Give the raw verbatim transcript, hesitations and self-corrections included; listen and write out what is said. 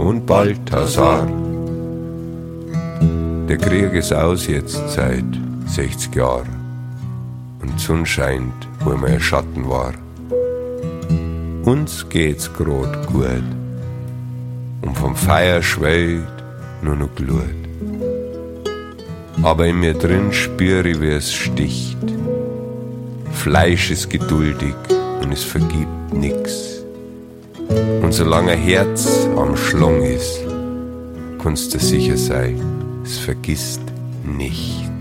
und Balthasar. Der Krieg ist aus jetzt seit sechzig Jahren und die Sonne scheint, wo immer ein Schatten war. Uns geht's grad gut und vom Feuer schwellt nur noch Glut. Aber in mir drin spür ich, wie es sticht. Fleisch ist geduldig und es vergibt nix. Und solange ein Herz am Schlong ist, kannst du sicher sein, es vergisst nichts.